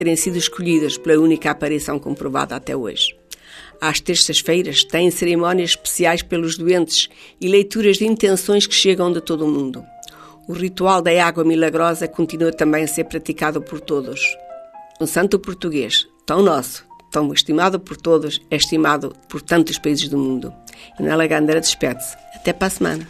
terem sido escolhidas pela única aparição comprovada até hoje. Às terças-feiras têm cerimónias especiais pelos doentes e leituras de intenções que chegam de todo o mundo. O ritual da água milagrosa continua também a ser praticado por todos. Um santo português, tão nosso, tão estimado por todos, é estimado por tantos países do mundo. Inela Gandara despede-se. Até para a semana.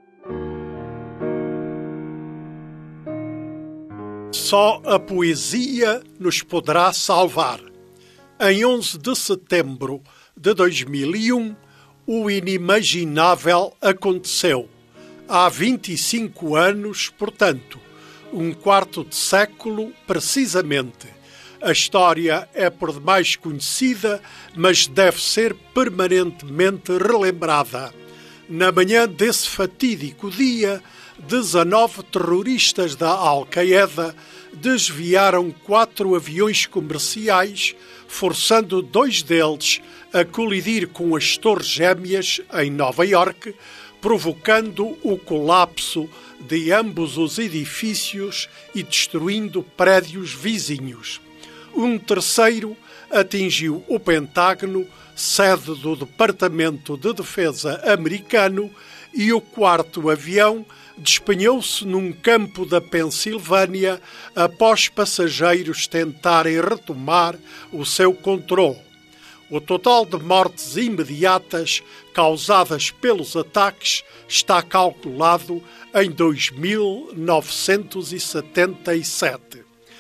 Só a poesia nos poderá salvar. Em 11 de setembro de 2001, o inimaginável aconteceu. Há 25 anos, portanto, um quarto de século precisamente. A história é por demais conhecida, mas deve ser permanentemente relembrada. Na manhã desse fatídico dia, 19 terroristas da Al-Qaeda desviaram 4 aviões comerciais, forçando 2 deles a colidir com as Torres Gêmeas em Nova Iorque, provocando o colapso de ambos os edifícios e destruindo prédios vizinhos. Um terceiro atingiu o Pentágono, sede do Departamento de Defesa americano, e o quarto avião despenhou-se num campo da Pensilvânia após passageiros tentarem retomar o seu controle. O total de mortes imediatas causadas pelos ataques está calculado em 2.977.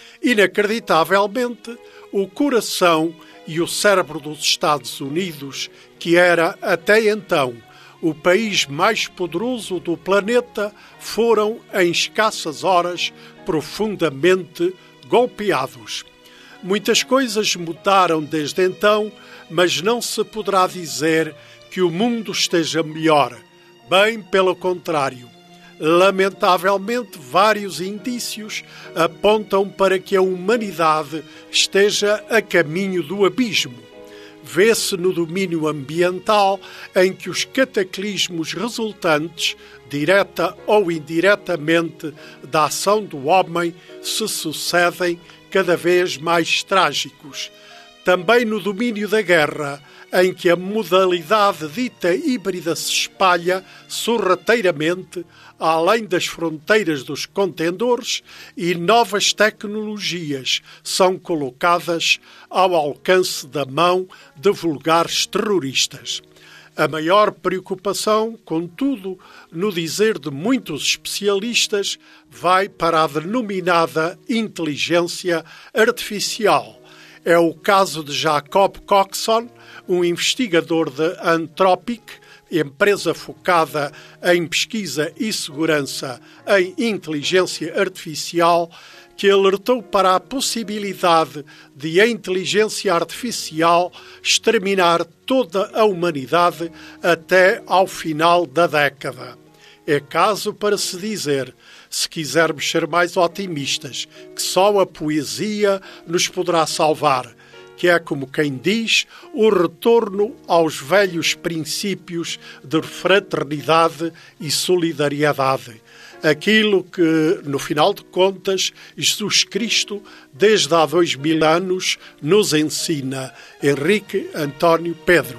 Inacreditavelmente, o coração e o cérebro dos Estados Unidos, que era até então o país mais poderoso do planeta, foram em escassas horas profundamente golpeados. Muitas coisas mudaram desde então, mas não se poderá dizer que o mundo esteja melhor. Bem pelo contrário. Lamentavelmente, vários indícios apontam para que a humanidade esteja a caminho do abismo. Vê-se no domínio ambiental, em que os cataclismos resultantes, direta ou indiretamente, da ação do homem, se sucedem cada vez mais trágicos. Também no domínio da guerra, em que a modalidade dita híbrida se espalha sorrateiramente além das fronteiras dos contendores e novas tecnologias são colocadas ao alcance da mão de vulgares terroristas. A maior preocupação, contudo, no dizer de muitos especialistas, vai para a denominada inteligência artificial. É o caso de Jacob Coxon, um investigador da Anthropic, empresa focada em pesquisa e segurança em inteligência artificial, que alertou para a possibilidade de a inteligência artificial exterminar toda a humanidade até ao final da década. É caso para se dizer, se quisermos ser mais otimistas, que só a poesia nos poderá salvar, que é, como quem diz, o retorno aos velhos princípios de fraternidade e solidariedade. Aquilo que, no final de contas, Jesus Cristo, desde há 2000 anos, nos ensina. Henrique António Pedro.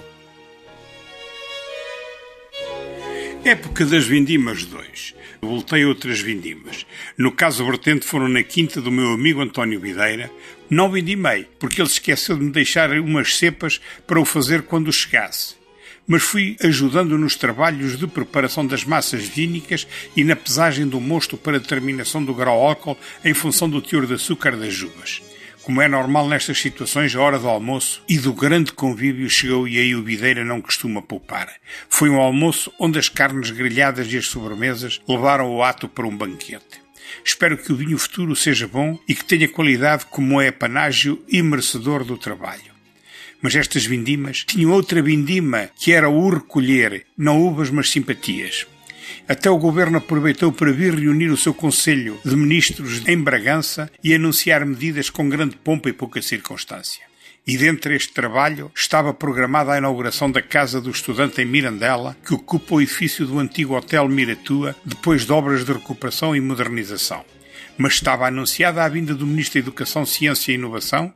Época das Vindimas 2. Voltei a outras vindimas. No caso vertente foram na quinta do meu amigo António Videira. Não vindimei, porque ele esqueceu de me deixar umas cepas para o fazer quando chegasse. Mas fui ajudando nos trabalhos de preparação das massas vínicas e na pesagem do mosto para determinação do grau álcool em função do teor de açúcar das uvas. Como é normal nestas situações, a hora do almoço e do grande convívio chegou e aí o Videira não costuma poupar. Foi um almoço onde as carnes grelhadas e as sobremesas levaram o ato para um banquete. Espero que o vinho futuro seja bom e que tenha qualidade como é panágio e merecedor do trabalho. Mas estas vindimas tinham outra vindima que era o recolher, não uvas mas simpatias. Até o governo aproveitou para vir reunir o seu Conselho de Ministros em Bragança e anunciar medidas com grande pompa e pouca circunstância. E dentro deste trabalho estava programada a inauguração da Casa do Estudante em Mirandela, que ocupa o edifício do antigo Hotel Miratua, depois de obras de recuperação e modernização. mas estava anunciada a vinda do Ministro da Educação, Ciência e Inovação,